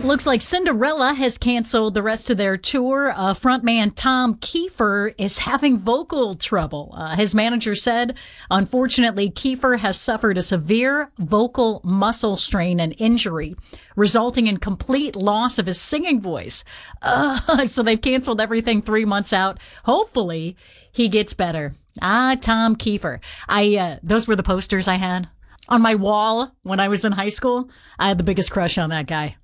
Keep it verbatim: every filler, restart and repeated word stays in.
Looks like Cinderella has canceled the rest of their tour. Uh, frontman Tom Kiefer is having vocal trouble. Uh, his manager said, unfortunately, Kiefer has suffered a severe vocal muscle strain and injury, resulting in complete loss of his singing voice. Uh, so they've canceled everything three months out. Hopefully, he gets better. Ah, Tom Kiefer. I uh, those were the posters I had on my wall when I was in high school. I had the biggest crush on that guy.